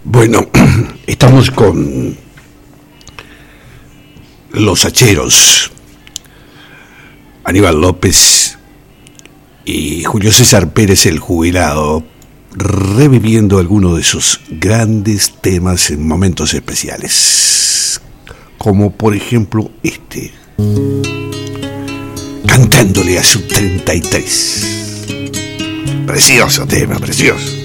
Bueno, estamos con los hacheros, Aníbal López y Julio César Pérez el jubilado, reviviendo algunos de sus grandes temas en momentos especiales, como por ejemplo este, cantándole a su 33. Precioso tema, precioso.